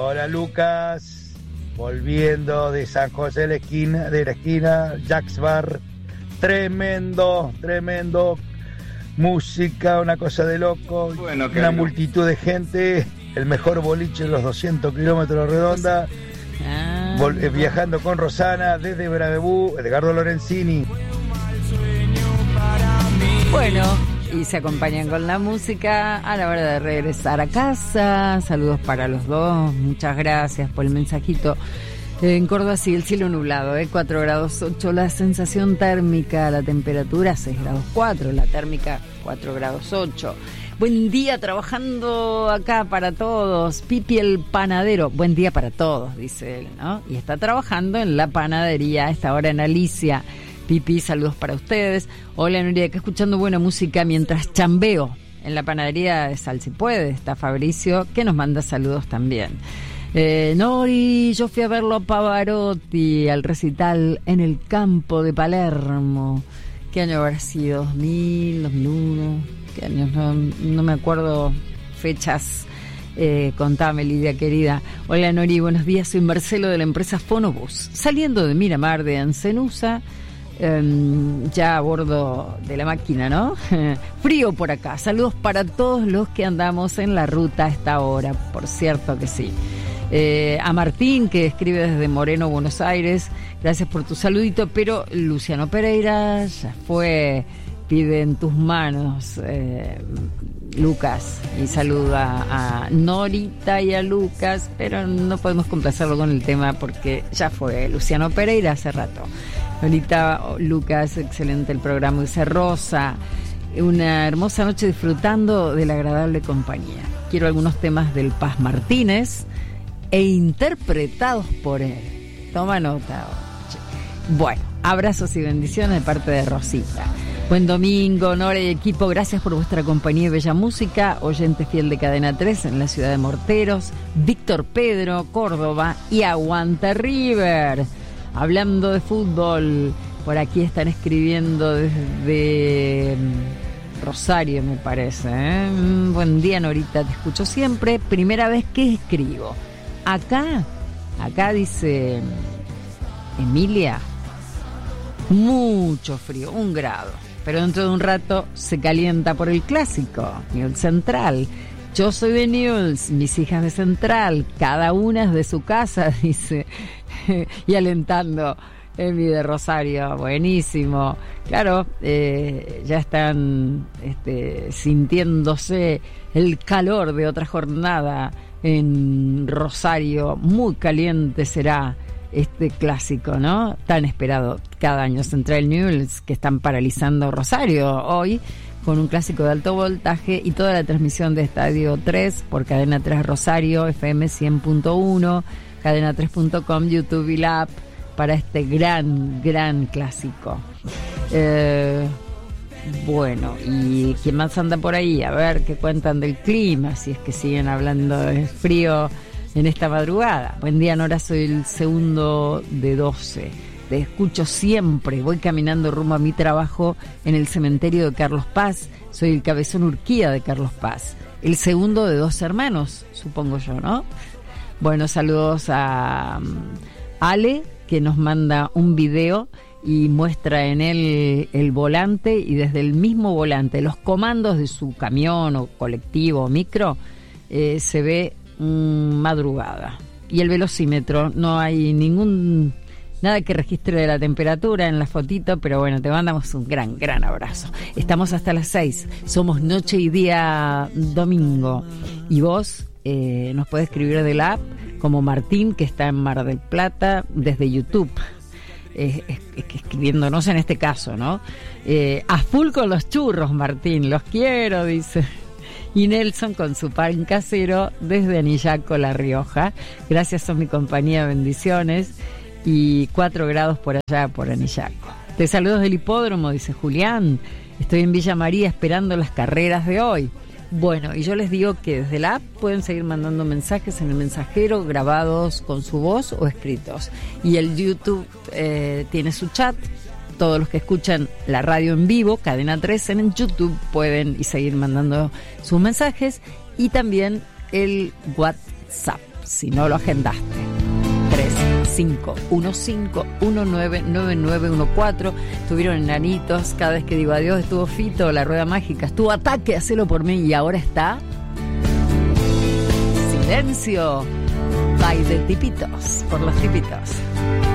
Hola Lucas, volviendo de San José de la esquina, Jack's Bar, tremendo, música, una cosa de loco, bueno, una multitud de gente, el mejor boliche de los 200 kilómetros de redonda, viajando con Rosana desde Bravebú, Edgardo Lorenzini. Bueno, y se acompañan con la música a la hora de regresar a casa. Saludos para los dos, muchas gracias por el mensajito. En Córdoba sigue el cielo nublado, 4 grados 8 la sensación térmica, la temperatura 6 grados 4, la térmica 4 grados 8. Buen día trabajando acá para todos, Pipi el panadero, buen día para todos, dice él, ¿no? Y está trabajando en la panadería a esta hora en Alicia. Pipi, saludos para ustedes. Hola Nuria, acá escuchando buena música mientras chambeo en la panadería de Sal Si Puede. Está Fabricio, que nos manda saludos también. Nori, yo fui a verlo a Pavarotti al recital en el campo de Palermo. ¿Qué año habrá sido? ¿2000, 2001? ¿Qué años? No me acuerdo fechas. Contame, Lidia querida. Hola Nori, buenos días. Soy Marcelo de la empresa Fonobus. Saliendo de Miramar de Ancenusa, ya a bordo de la máquina, ¿no? Frío por acá. Saludos para todos los que andamos en la ruta a esta hora, por cierto que sí. A Martín, que escribe desde Moreno, Buenos Aires, gracias por tu saludito, pero Luciano Pereira ya fue, pide en tus manos, Lucas, y saluda a Norita y a Lucas, pero no podemos complacerlo con el tema porque ya fue Luciano Pereira hace rato. Ahorita Lucas, excelente el programa, dice Rosa, una hermosa noche disfrutando de la agradable compañía. Quiero algunos temas del Paz Martínez e interpretados por él. Toma nota. Bueno, abrazos y bendiciones de parte de Rosita. Buen domingo, Nora y equipo, gracias por vuestra compañía y bella música. Oyente fiel de Cadena 3 en la ciudad de Morteros, Víctor Pedro, Córdoba y Aguanta River. Hablando de fútbol, por aquí están escribiendo desde Rosario, me parece. Buen día, Norita, te escucho siempre. Primera vez que escribo. Acá dice Emilia, mucho frío, 1 grado. Pero dentro de un rato se calienta por el clásico, Newell's Central. Yo soy de Newell's, mis hijas de Central, cada una es de su casa, dice, y alentando Emi de Rosario, buenísimo. Claro, ya están sintiéndose el calor de otra jornada en Rosario, muy caliente será este clásico, ¿no? Tan esperado cada año. Central Newell's, que están paralizando Rosario hoy con un clásico de alto voltaje, y toda la transmisión de Estadio 3 por Cadena 3 Rosario, FM 100.1, cadena3.com, YouTube y la app para este gran clásico. Bueno, ¿y quién más anda por ahí? A ver qué cuentan del clima, si es que siguen hablando de frío en esta madrugada. Buen día, Nora, soy el segundo de 12. Te escucho siempre. Voy caminando rumbo a mi trabajo en el cementerio de Carlos Paz. Soy el Cabezón Urquía de Carlos Paz. El segundo de 2 hermanos, supongo yo, ¿no? Bueno, saludos a Ale, que nos manda un video y muestra en él el volante, y desde el mismo volante, los comandos de su camión o colectivo o micro, se ve madrugada. Y el velocímetro, no hay nada que registre de la temperatura en la fotito, pero bueno, te mandamos un gran abrazo. Estamos hasta las 6, somos Noche y Día Domingo, y vos nos podés escribir de la app, como Martín, que está en Mar del Plata, desde YouTube, escribiéndonos en este caso, ¿no? A full con los churros, Martín, los quiero, dice. Y Nelson con su pan casero desde Anillaco, La Rioja. Gracias a mi compañía, bendiciones. Y 4 grados por allá, por Anillaco. Te saludo del hipódromo, dice Julián. Estoy en Villa María esperando las carreras de hoy. Bueno, y yo les digo que desde la app pueden seguir mandando mensajes en el mensajero, grabados con su voz o escritos. Y el YouTube tiene su chat. Todos los que escuchan la radio en vivo, Cadena 3 en YouTube, pueden y seguir mandando sus mensajes. Y también el WhatsApp si no lo agendaste. 3515199914. Estuvieron enanitos. Cada vez que digo adiós estuvo Fito, La Rueda Mágica, estuvo Ataque, hacelo por mí, y ahora está Silencio by The Tipitos, por los Tipitos.